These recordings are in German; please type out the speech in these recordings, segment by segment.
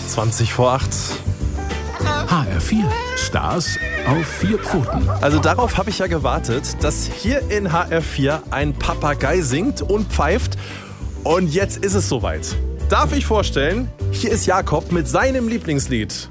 20 vor 8. HR4, Stars auf 4 Pfoten. Also darauf habe ich ja gewartet, dass hier in HR4 ein Papagei singt und pfeift. Und jetzt ist es soweit. Darf ich vorstellen, hier ist Jakob mit seinem Lieblingslied.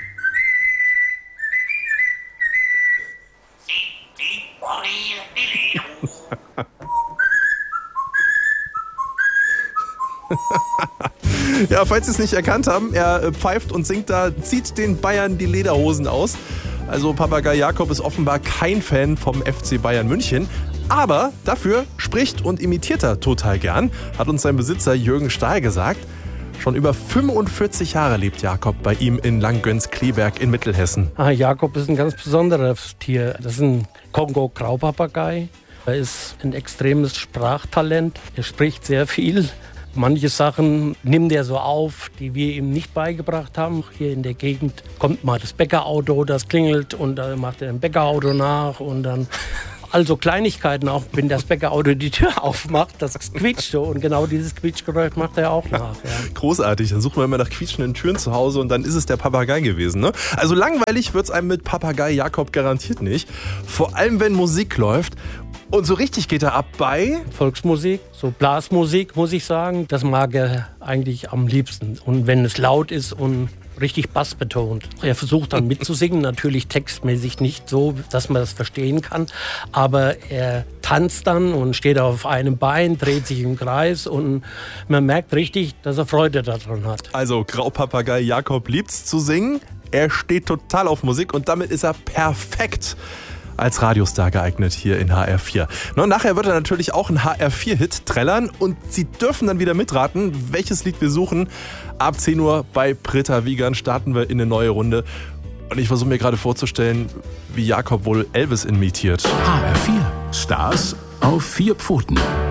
Ja, falls Sie es nicht erkannt haben, er pfeift und singt da, zieht den Bayern die Lederhosen aus. Also Papagei Jakob ist offenbar kein Fan vom FC Bayern München. Aber dafür spricht und imitiert er total gern, hat uns sein Besitzer Jürgen Stahl gesagt. Schon über 45 Jahre lebt Jakob bei ihm in Langgöns-Kleberg in Mittelhessen. Jakob ist ein ganz besonderes Tier. Das ist ein Kongo-Graupapagei. Er ist ein extremes Sprachtalent. Er spricht sehr viel. Manche Sachen nimmt er so auf, die wir ihm nicht beigebracht haben. Hier in der Gegend kommt mal das Bäckerauto, das klingelt und dann macht er ein Bäckerauto nach und dann also Kleinigkeiten, auch wenn das Bäckerauto die Tür aufmacht, das quietscht so und genau dieses Quietschgeräusch macht er auch nach. Ja. Großartig, dann suchen wir immer nach quietschenden Türen zu Hause und dann ist es der Papagei gewesen. Ne? Also langweilig wird es einem mit Papagei Jakob garantiert nicht, vor allem wenn Musik läuft. Und so richtig geht er ab bei Volksmusik, so Blasmusik, muss ich sagen. Das mag er eigentlich am liebsten. Und wenn es laut ist und richtig bassbetont. Er versucht dann mitzusingen, natürlich textmäßig nicht so, dass man das verstehen kann. Aber er tanzt dann und steht auf einem Bein, dreht sich im Kreis und man merkt richtig, dass er Freude daran hat. Also Graupapagei Jakob liebt's zu singen. Er steht total auf Musik und damit ist er perfekt als Radiostar geeignet hier in HR4. Und nachher wird er natürlich auch einen HR4-Hit trällern und Sie dürfen dann wieder mitraten, welches Lied wir suchen. Ab 10 Uhr bei Britta Wiegand starten wir in eine neue Runde. Und ich versuche mir gerade vorzustellen, wie Jakob wohl Elvis imitiert. HR4, Stars auf 4 Pfoten.